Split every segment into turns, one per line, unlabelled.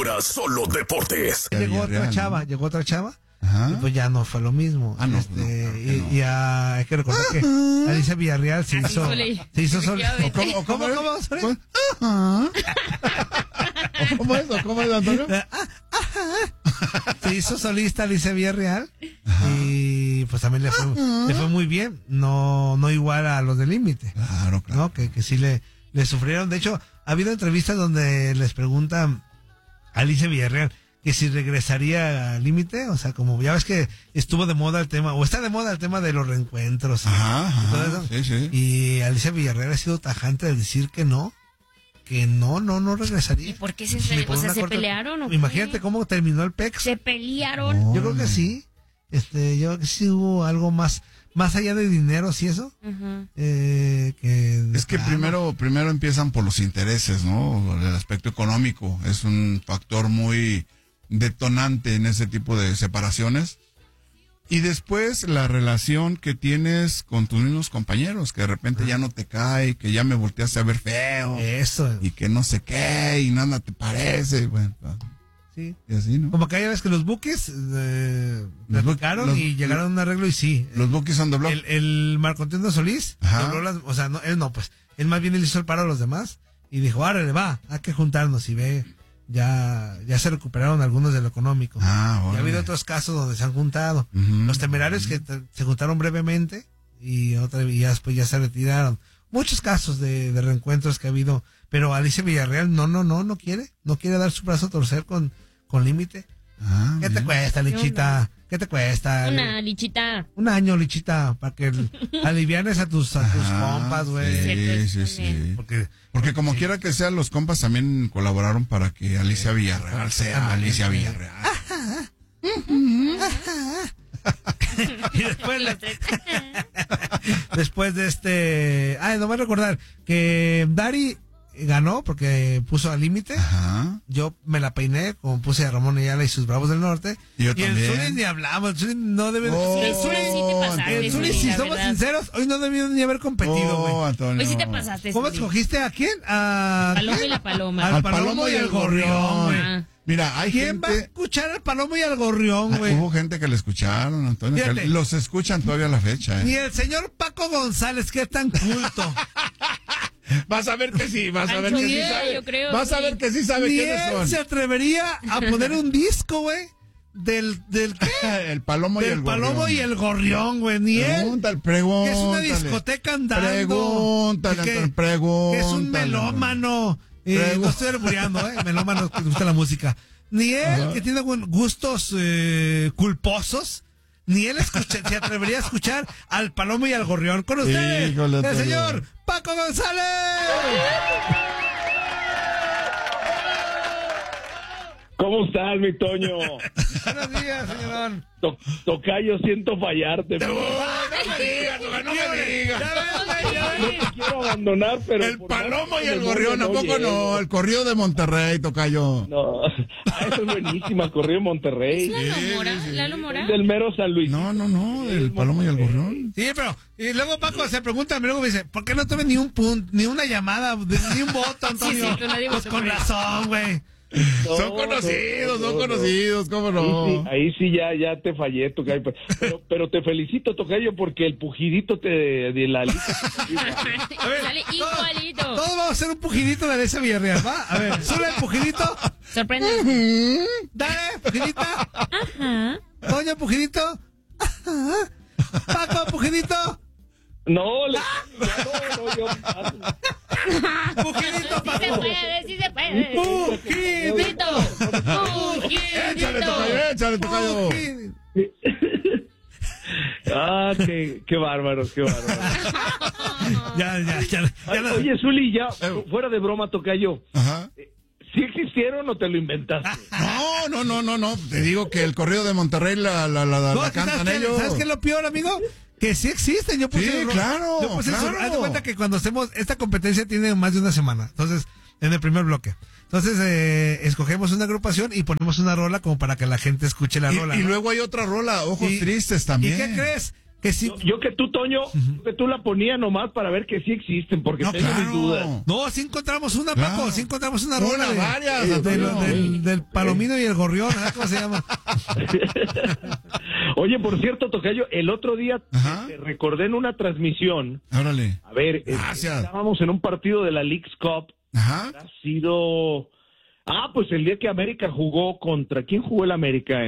Ahora solo deportes.
Llegó otra chava.
Ajá.
Y pues ya no fue lo mismo.
No.
Y hay que recordar que Alicia Villarreal se hizo sola. ¿Cómo?
¿Cómo es, Antonio?
Se hizo solista Alicia Villarreal. Ajá. Y pues también le fue muy bien. No igual a los del Límite.
Claro.
¿No? Que sí le sufrieron. De hecho, ha habido entrevistas donde les preguntan a Alicia Villarreal que si regresaría al Límite, o sea, como ya ves que estuvo de moda el tema, o está de moda el tema de los reencuentros.
Ajá,
y todo eso.
Sí.
Y Alicia Villarreal ha sido tajante de decir que no regresaría.
¿Y por qué se pelearon? ¿O
imagínate cómo terminó el PEX.
¿Se pelearon?
Yo creo que sí. Yo creo que sí hubo algo más allá de dinero, ¿sí eso?
Uh-huh.
Es que primero empiezan por los intereses, ¿no? El aspecto económico es un factor muy detonante en ese tipo de separaciones. Y después la relación que tienes con tus mismos compañeros, que de repente ya no te cae, que ya me volteaste a ver feo.
Eso.
Y que no sé qué, y nada te parece. Bueno,
sí.
Y así, ¿no?
Como que ya ves que los Bukis platicaron y llegaron a un arreglo y sí.
Los Bukis son de blog.
El Marco Antonio Solís, o sea, no, él no, pues, él más bien él hizo el paro a los demás y dijo, árale, va, hay que juntarnos y ve. Ya se recuperaron algunos de lo económico. Ya ha habido otros casos donde se han juntado. Uh-huh. Los Temerarios que se juntaron brevemente y ya después ya se retiraron. Muchos casos de reencuentros que ha habido, pero Alicia Villarreal no quiere dar su brazo a torcer con Límite. ¿Qué te cuesta, Lichita? ¿Qué te cuesta?
Una lichita.
Un año, Lichita, para que alivianes a tus compas, güey.
Sí. Porque como quiera que sea, los compas también colaboraron para que Alicia Villarreal sea Alicia Villarreal.
Y después de no voy a recordar que Dari ganó porque puso al Límite.
Ajá.
Yo me la peiné, como puse a Ramón Ayala y sus Bravos del Norte.
Y
el Zuli ni hablamos. El Zuli no debe.
El Zuli sí te pasaste.
El Zuli, si somos sinceros, hoy no debió ni haber competido, güey.
Antonio.
Hoy sí te pasaste.
¿Cómo escogiste a quién? A
Palomo y la Paloma.
Al Palomo y al Gorrión, güey.
Mira, hay
¿Quién va a escuchar al Palomo y al Gorrión, güey?
Hubo gente que le escucharon, Antonio. Que los escuchan todavía a la fecha,
Ni el señor Paco González, que es tan culto.
Vas a ver que sí, vas a ver que sí sabe.
Yo creo,
vas a ver que sí sabe quiénes son.
Ni él se atrevería a poner un disco, güey, del ¿qué?
El Palomo y el Gorrión.
Del Palomo y el Gorrión, güey, ni él.
Pregúntale.
Que es una discoteca andando.
Pregúntale.
Que es un melómano. No estoy arbureando, melómano que gusta la música. Ni él, que tiene gustos culposos, ni él se atrevería a escuchar al Palomo y al Gorrión. Con ustedes, el señor Paco González.
¿Cómo estás, mi Toño?
Buenos días, señorón.
Tocayo, siento fallarte.
No me digas.
No te quiero abandonar, pero...
El Palomo y el Gorrión, ¿a poco no? El corrido de Monterrey, Tocayo.
No, eso es buenísima, el corrido de Monterrey.
¿Es Lalo Mora?
Del mero San Luis.
No, el Palomo y el Gorrión.
Sí, pero... Y luego Paco se pregunta, luego me dice, ¿por qué no tuve ni un punto, ni una llamada, ni un voto, Antonio?
Sí,
con razón, güey.
Son conocidos, ¿cómo no?
Ahí sí ya te fallé, Tocayo. Pero te felicito, Tocayo, porque el pujidito de la lista.
Sale igualito.
Todos vamos a hacer un pujidito de Alicia Villarreal, ¿va? A ver, sube el pujidito.
Sorprende.
Dale, pujidita.
Ajá.
Doña, pujidito. Ajá. Paco, pujidito.
No, yo
pujidito, Paco.
Sí se puede.
Pujidito.
Échale, Tocayo.
Qué bárbaros.
Ya.
Oye, Zuli, ya, fuera de broma, Tocayo.
Ajá.
¿Sí existieron o te lo inventaste?
No. Te digo que el corrido de Monterrey la cantan ellos.
¿Sabes qué es lo peor, amigo? Que sí existen. Yo puse
claro.
Haz de cuenta que cuando hacemos esta competencia tiene más de una semana. Entonces, en el primer bloque. Entonces, escogemos una agrupación y ponemos una rola como para que la gente escuche la rola.
Y luego hay otra rola, Ojos Tristes también.
¿Y qué crees? Que sí.
Yo que tú, Toño, que tú la ponías nomás para ver que sí existen, porque
No,
tengo mis dudas.
claro.
No, sí encontramos una,
Claro.
Paco, sí encontramos una
Una,
rola
varias,
del Palomino y el Gorrión, ¿verdad? ¿Cómo se llama?
Oye, por cierto, Tocayo, el otro día
Ajá.
te recordé en una transmisión.
Órale.
A ver,
Gracias.
estábamos en un partido de la Leagues Cup.
Ajá.
Ha sido... pues el día que América jugó contra... ¿Quién jugó el América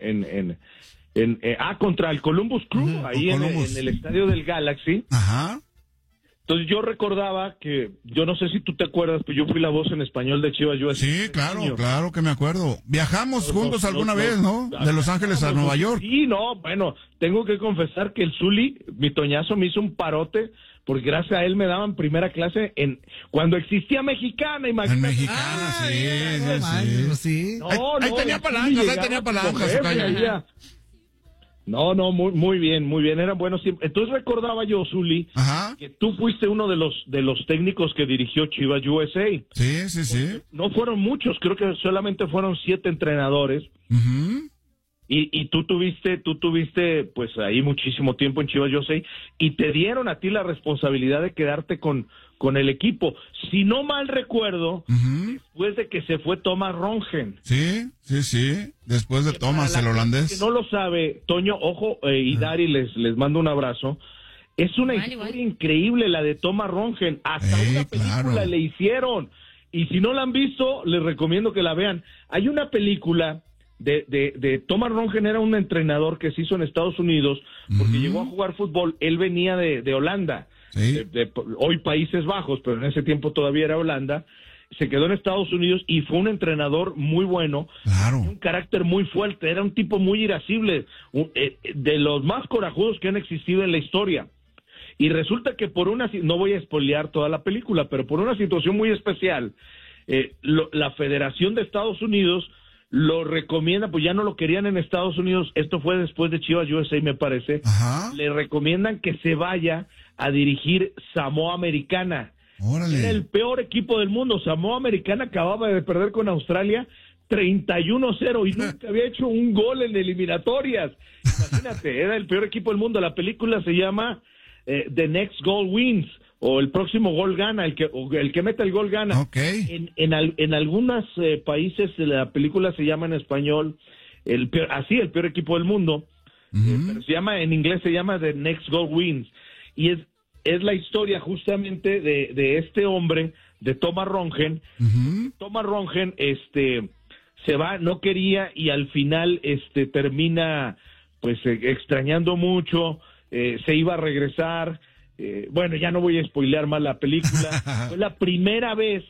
contra el Columbus Crew, ahí en
Columbus.
el estadio del Galaxy?
Ajá.
Entonces yo recordaba que, yo no sé si tú te acuerdas, pero yo fui la voz en español de Chivas USA.
Sí, claro que me acuerdo. Viajamos juntos alguna vez, ¿no? De Los Ángeles a Nueva York.
Sí, no, bueno, tengo que confesar que el Zuli, mi Toñazo, me hizo un parote, porque gracias a él me daban primera clase cuando existía Mexicana, imagínate.
En Mexicana, sí.
Sí.
Ahí tenía
el
palancas,
Zuli
ahí tenía
llegaba como
palancas,
jefe
Tocayo.
allá. No, muy bien, eran buenos tiempos. Entonces recordaba yo, Zuli,
Ajá.
que tú fuiste uno de los técnicos que dirigió Chivas USA.
Sí.
No fueron muchos, creo que solamente fueron 7 entrenadores.
Ujú.
Y tú tuviste pues ahí muchísimo tiempo en Chivas USA y te dieron a ti la responsabilidad de quedarte con el equipo. Si no mal recuerdo,
Ujú.
después de que se fue Thomas Rongen.
Sí. Después de Thomas, el holandés.
Que no lo sabe, Toño, ojo, y Dari, les mando un abrazo. Es una historia increíble la de Thomas Rongen. Hasta una película
claro.
le hicieron. Y si no la han visto, les recomiendo que la vean. Hay una película de Thomas Rongen, era un entrenador que se hizo en Estados Unidos porque llegó a jugar fútbol. Él venía de Holanda,
Sí.
hoy Países Bajos, pero en ese tiempo todavía era Holanda. Se quedó en Estados Unidos y fue un entrenador muy bueno,
Claro.
un carácter muy fuerte, era un tipo muy irascible, de los más corajudos que han existido en la historia. Y resulta que no voy a spoilear toda la película, pero por una situación muy especial, la Federación de Estados Unidos lo recomienda, pues ya no lo querían en Estados Unidos, esto fue después de Chivas USA, me parece.
Ajá.
Le recomiendan que se vaya a dirigir Samoa Americana.
Órale.
Era el peor equipo del mundo. Samoa Americana acababa de perder con Australia 31-0 y nunca había hecho un gol en eliminatorias. Imagínate, era el peor equipo del mundo. La película se llama The Next Goal Wins, o el próximo gol gana, el que meta el gol gana.
Ok.
En algunos países la película se llama en español el peor equipo del mundo. Pero en inglés se llama The Next Goal Wins. Y es la historia justamente de este hombre, de Thomas Rongen. Thomas Rongen se va, no quería, y al final termina pues extrañando mucho, se iba a regresar. Bueno, ya no voy a spoilear más la película. Fue la primera vez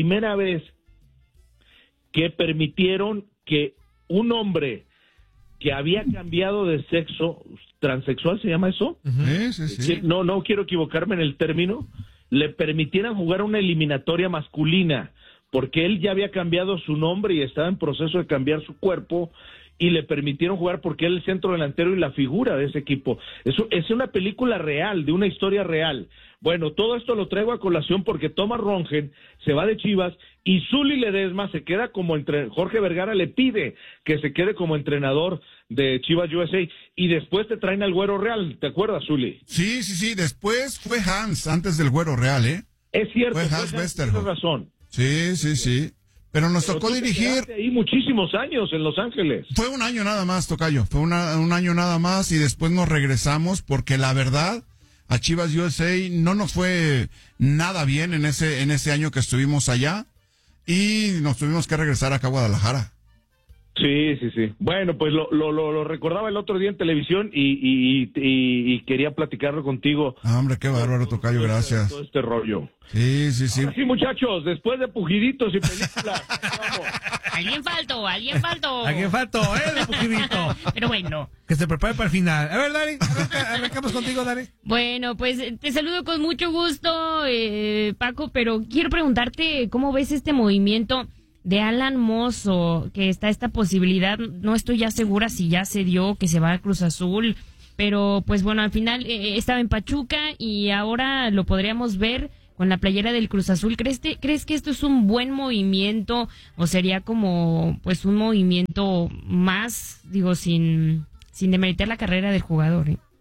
que permitieron que un hombre que había cambiado de sexo, transexual se llama eso,
Sí.
no quiero equivocarme en el término, le permitieran jugar una eliminatoria masculina, porque él ya había cambiado su nombre y estaba en proceso de cambiar su cuerpo, y le permitieron jugar porque él es el centro delantero y la figura de ese equipo. Eso es una película real, de una historia real. Bueno, todo esto lo traigo a colación porque Thomas Rongen se va de Chivas y Zuli Ledesma se queda como Jorge Vergara le pide que se quede como entrenador de Chivas USA, y después te traen al Güero Real, ¿te acuerdas, Zuli?
Sí. Después fue Hans, antes del Güero Real, ¿eh?
Es cierto,
Fue Hans Westerhoff.
tienes razón.
Sí. Pero nos tocó
tú te
dirigir.
quedaste ahí muchísimos años en Los Ángeles.
Fue un año nada más, Tocayo. Fue un año nada más y después nos regresamos porque la verdad a Chivas USA no nos fue nada bien en ese año que estuvimos allá y nos tuvimos que regresar acá a Guadalajara.
Sí. Bueno, pues lo recordaba el otro día en televisión y quería platicarlo contigo.
Hombre, qué bárbaro, Tocayo, gracias.
Todo este rollo.
Sí.
Ahora sí, muchachos, después de pujiditos y películas, vamos.
Alguien faltó.
Alguien faltó, de pujidito.
Pero bueno.
Que se prepare para el final. A ver, Dari, arrancamos contigo, Dari.
Bueno, pues te saludo con mucho gusto, Paco, pero quiero preguntarte cómo ves este movimiento de Alan Mozo, que está esta posibilidad, no estoy ya segura si ya se dio que se va a Cruz Azul, pero pues bueno, al final estaba en Pachuca y ahora lo podríamos ver con la playera del Cruz Azul. ¿Crees que esto es un buen movimiento o sería como pues un movimiento más, digo, sin demeritar la carrera del jugador?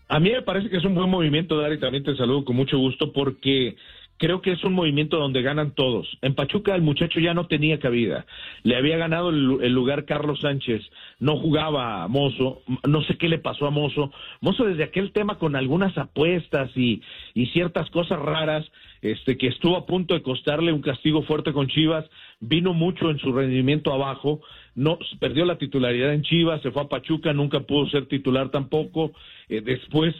A mí me parece que es un buen movimiento, Dari, también te saludo con mucho gusto, porque creo que es un movimiento donde ganan todos. En Pachuca el muchacho ya no tenía cabida. Le había ganado el lugar Carlos Sánchez. No jugaba a Mozo. No sé qué le pasó a Mozo. Mozo, desde aquel tema con algunas apuestas y ciertas cosas raras, que estuvo a punto de costarle un castigo fuerte con Chivas, vino mucho en su rendimiento abajo. No, perdió la titularidad en Chivas, se fue a Pachuca, nunca pudo ser titular tampoco. Después,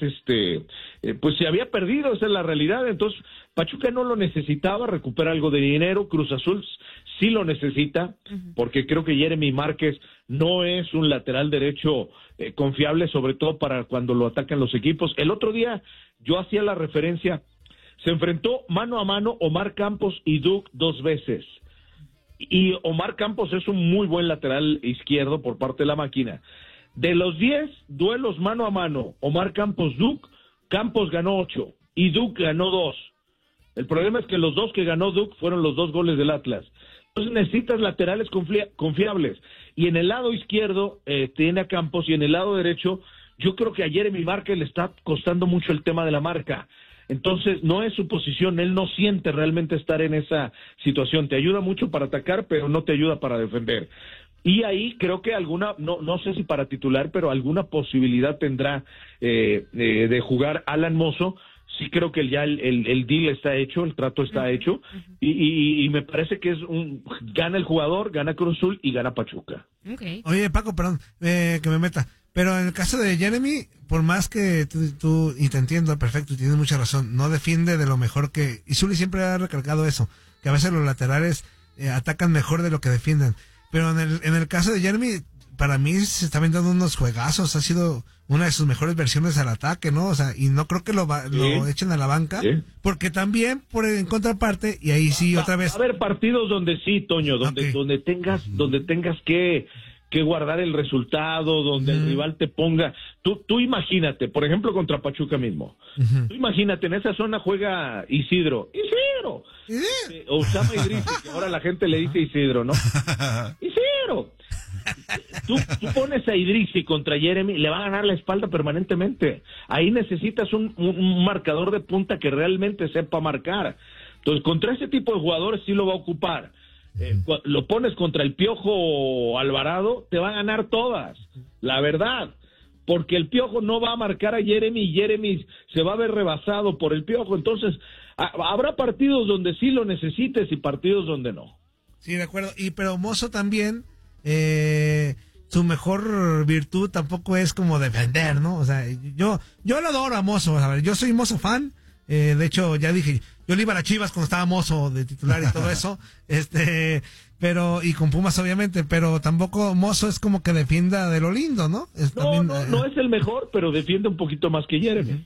pues se había perdido, esa es la realidad. Entonces, Pachuca no lo necesitaba, recupera algo de dinero. Cruz Azul sí lo necesita, porque creo que Jeremy Márquez no es un lateral derecho confiable, sobre todo para cuando lo atacan los equipos. El otro día yo hacía la referencia, se enfrentó mano a mano Omar Campos y Duke 2 veces. Y Omar Campos es un muy buen lateral izquierdo por parte de la máquina. De los 10 duelos mano a mano, Omar Campos-Duke, Campos ganó 8 y Duke ganó 2. El problema es que los 2 que ganó Duke fueron los 2 goles del Atlas. Entonces necesitas laterales confiables. Y en el lado izquierdo tiene a Campos, y en el lado derecho yo creo que a Jeremy Márquez le está costando mucho el tema de la marca. Entonces no es su posición, él no siente realmente estar en esa situación. Te ayuda mucho para atacar, pero no te ayuda para defender. Y ahí creo que alguna, no sé si para titular, pero alguna posibilidad tendrá de jugar Alan Mozo. Sí creo que ya el deal está hecho, el trato está hecho, y me parece que gana el jugador, gana Cruz Azul y gana Pachuca.
Okay.
Oye, Paco, perdón, que me meta, pero en el caso de Jeremy, por más que tú y te entiendo perfecto, y tienes mucha razón, no defiende de lo mejor que, y Zuli siempre ha recalcado eso, que a veces los laterales atacan mejor de lo que defienden. Pero en el caso de Jeremy, para mí se está vendiendo unos juegazos, ha sido una de sus mejores versiones al ataque, ¿no? O sea, y no creo que lo echen a la banca, porque también en contraparte, y ahí sí otra vez.
Va a haber partidos donde sí, Toño, donde tengas que guardar el resultado, donde el rival te ponga. Tú imagínate, por ejemplo, contra Pachuca mismo. Tú imagínate, en esa zona juega Isidro. Osama Idrisi, que ahora la gente le dice Isidro, ¿no? Isidro. Tú pones a Idrisi contra Jeremy, le va a ganar la espalda permanentemente. Ahí necesitas un marcador de punta que realmente sepa marcar. Entonces, contra ese tipo de jugadores sí lo va a ocupar. Lo pones contra el Piojo Alvarado, te va a ganar todas, la verdad, porque el Piojo no va a marcar a Jeremy y Jeremy se va a ver rebasado por el Piojo. Entonces habrá partidos donde sí lo necesites y partidos donde no.
Sí, de acuerdo. Pero Mozo también, su mejor virtud tampoco es como defender, ¿no? O sea, yo lo adoro a Mozo, a ver, yo soy Mozo fan. De hecho, ya dije, yo le iba a las Chivas cuando estaba Mozo de titular y todo eso, pero, y con Pumas obviamente, pero tampoco Mozo es como que defienda de lo lindo, ¿no?
No es el mejor, pero defiende un poquito más que Jeremy.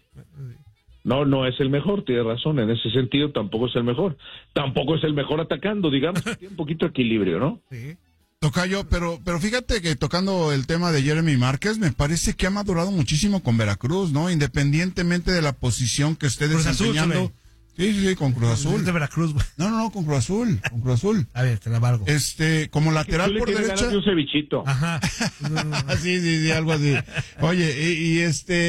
No es el mejor, tiene razón, en ese sentido tampoco es el mejor. Tampoco es el mejor atacando, digamos, tiene un poquito de equilibrio, ¿no?
Sí.
Tocayo, pero fíjate que tocando el tema de Jeremy Márquez, me parece que ha madurado muchísimo con Veracruz, ¿no? Independientemente de la posición que esté desempeñando.
Azul,
sí, con Cruz Azul.
De Veracruz, güey.
No, con Cruz Azul.
A ver, te la valgo.
Como lateral por derecha.
Un cevichito.
Ajá.
Sí, algo así. Oye,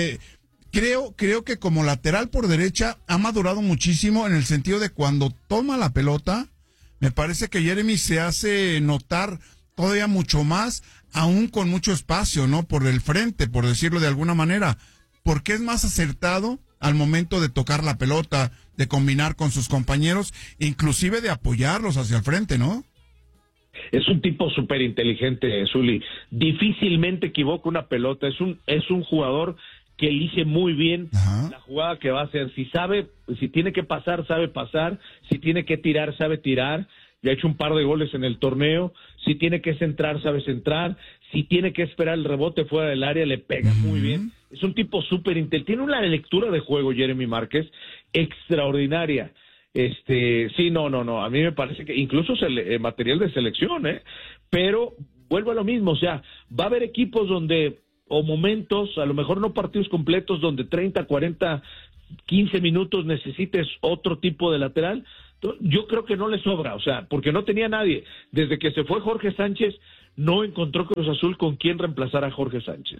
creo que como lateral por derecha ha madurado muchísimo en el sentido de cuando toma la pelota, me parece que Jeremy se hace notar todavía mucho más, aún con mucho espacio, ¿no? Por el frente, por decirlo de alguna manera, porque es más acertado al momento de tocar la pelota, de combinar con sus compañeros, inclusive de apoyarlos hacia el frente, ¿no?
Es un tipo súper inteligente, Zuli. Difícilmente equivoca una pelota. Es un jugador que elige muy bien la jugada que va a hacer. Si tiene que pasar, sabe pasar. Si tiene que tirar, sabe tirar. Ya ha hecho un par de goles en el torneo. Si tiene que centrar, sabe centrar. Si tiene que esperar el rebote fuera del área, le pega muy bien. Es un tipo súper inteligente. Tiene una lectura de juego, Jeremy Márquez, extraordinaria. Sí, no. A mí me parece que incluso material de selección, pero vuelvo a lo mismo. O sea, va a haber equipos o momentos, a lo mejor no partidos completos, donde 30, 40, 15 minutos necesites otro tipo de lateral. Yo creo que no le sobra, o sea, porque no tenía nadie. Desde que se fue Jorge Sánchez, no encontró Cruz Azul con quién reemplazar a Jorge Sánchez.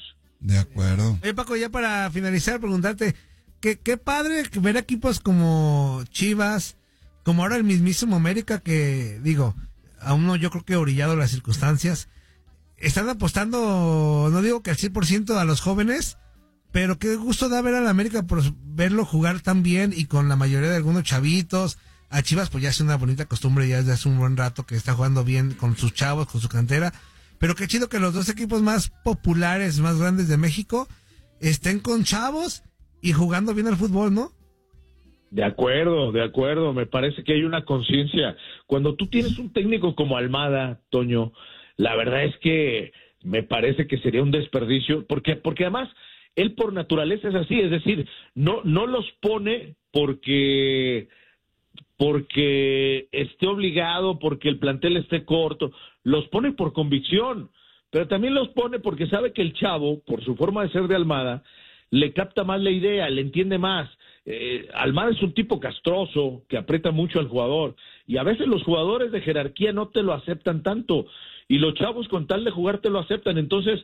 De acuerdo.
Oye, Paco, ya para finalizar, preguntarte, qué padre ver equipos como Chivas, como ahora el mismísimo América, que, digo, aún no, yo creo que orillado las circunstancias, están apostando, no digo que al 100% a los jóvenes, pero qué gusto da ver al América por verlo jugar tan bien y con la mayoría de algunos chavitos. A Chivas pues ya es una bonita costumbre, ya desde hace un buen rato que está jugando bien con sus chavos, con su cantera. Pero qué chido que los dos equipos más populares, más grandes de México, estén con chavos y jugando bien al fútbol, ¿no?
De acuerdo. Me parece que hay una conciencia. Cuando tú tienes un técnico como Almada, Toño, la verdad es que me parece que sería un desperdicio, porque además él por naturaleza es así, es decir, no los pone porque esté obligado, porque el plantel esté corto, los pone por convicción, pero también los pone porque sabe que el chavo, por su forma de ser de Almada, le capta más la idea, le entiende más. Almada es un tipo castroso, que aprieta mucho al jugador, y a veces los jugadores de jerarquía no te lo aceptan tanto, y los chavos con tal de jugar te lo aceptan. Entonces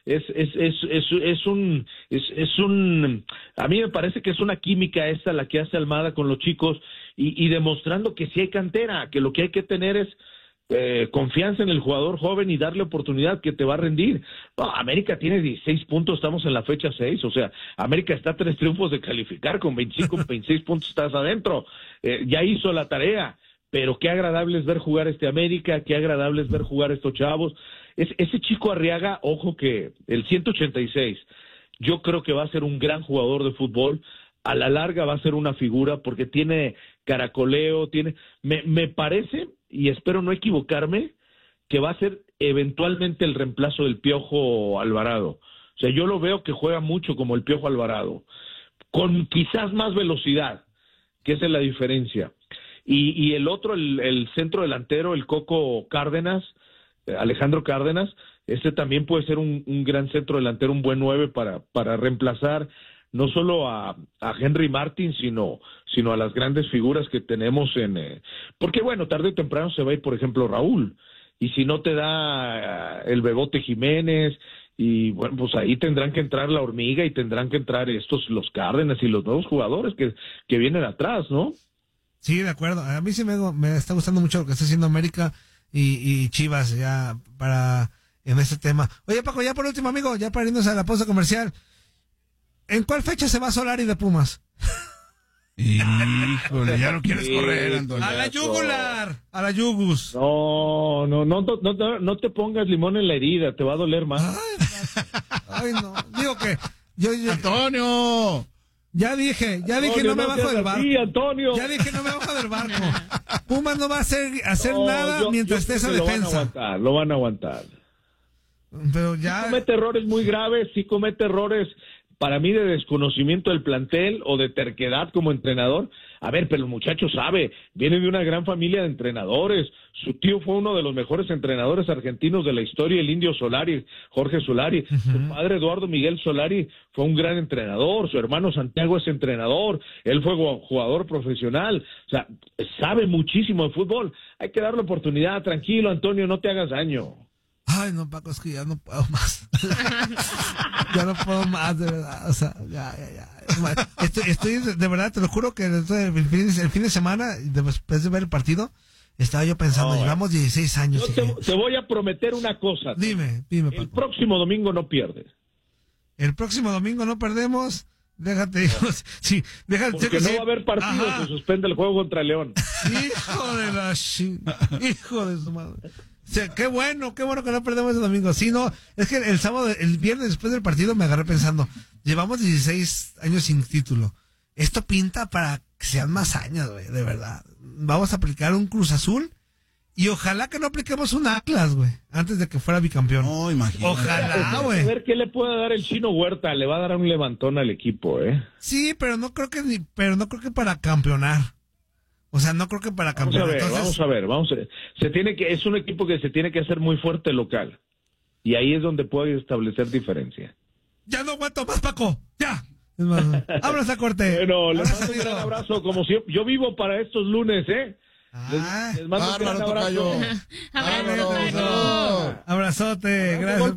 a mí me parece que es una química esta la que hace Almada con los chicos, y demostrando que sí hay cantera, que lo que hay que tener es confianza en el jugador joven y darle oportunidad, que te va a rendir. No, América tiene 16 puntos, estamos en la fecha 6, o sea, América está a 3 triunfos de calificar, con 26 puntos estás adentro, ya hizo la tarea. Pero qué agradable es ver jugar América, qué agradable es ver jugar estos chavos. Ese chico Arriaga, ojo que el 186, yo creo que va a ser un gran jugador de fútbol. A la larga va a ser una figura porque tiene caracoleo, me parece, y espero no equivocarme, que va a ser eventualmente el reemplazo del Piojo Alvarado. O sea, yo lo veo que juega mucho como el Piojo Alvarado, con quizás más velocidad, que esa es la diferencia. Y el otro, el centro delantero, el Coco Cárdenas, Alejandro Cárdenas, ese también puede ser un gran centro delantero, un buen 9 para reemplazar no solo a Henry Martin, sino a las grandes figuras que tenemos porque bueno, tarde o temprano se va a ir, por ejemplo, Raúl, y si no te da el Bebote Jiménez, y bueno, pues ahí tendrán que entrar la Hormiga y tendrán que entrar los Cárdenas y los nuevos jugadores que vienen atrás, ¿no?
Sí, de acuerdo. A mí sí me está gustando mucho lo que está haciendo América y Chivas ya en este tema. Oye, Paco, ya por último, amigo, ya para irnos a la pausa comercial, ¿en cuál fecha se va Solari de Pumas?
Híjole, ya no quieres correr, Antonio.
A la yugular, a la yugus.
No te pongas limón en la herida, te va a doler más.
Ay, no, digo que yo
Antonio.
Ya dije, no me bajo del barco.
Sí, Antonio.
Ya dije, no me bajo del barco. Pumas no va a hacer nada mientras esté esa defensa.
Lo van a aguantar.
Pero ya...
Sí comete errores muy graves, sí comete errores para mí de desconocimiento del plantel o de terquedad como entrenador. A ver, pero el muchacho sabe, viene de una gran familia de entrenadores. Su tío fue uno de los mejores entrenadores argentinos de la historia, el Indio Solari, Jorge Solari. Uh-huh. Su padre, Eduardo Miguel Solari, fue un gran entrenador. Su hermano Santiago es entrenador. Él fue jugador profesional. O sea, sabe muchísimo de fútbol. Hay que darle oportunidad. Tranquilo, Antonio, no te hagas daño.
Ay, no, Paco, es que ya no puedo más. Ya no puedo más, de verdad. O sea, ya. Estoy de verdad, te lo juro que el fin de semana, después de ver el partido, estaba yo pensando, llevamos 16 años.
Te voy a prometer una cosa.
Dime, Paco.
El próximo domingo no pierdes.
El próximo domingo no perdemos. Déjate, hijos. Sí,
porque no va a haber partido, se suspende el juego contra León.
Hijo de su madre. O sea, qué bueno que no perdemos el domingo. Sí, no, es que el viernes después del partido me agarré pensando, llevamos 16 años sin título. Esto pinta para que sean más años, güey, de verdad. Vamos a aplicar un Cruz Azul y ojalá que no apliquemos un Atlas, güey, antes de que fuera bicampeón.
No, imagínate.
Ojalá, güey.
A ver qué le puede dar el Chino Huerta, le va a dar un levantón al equipo,
Sí, pero no creo que para campeonar. O sea, no creo que para campeonar.
Vamos a ver. Es un equipo que se tiene que hacer muy fuerte local. Y ahí es donde puede establecer diferencia.
Ya no aguanto más, Paco. Ya. Vámonos a corte.
Bueno, les mando un gran abrazo. Como siempre, yo vivo para estos lunes, Les mando un gran abrazo.
Abrazote. Gracias.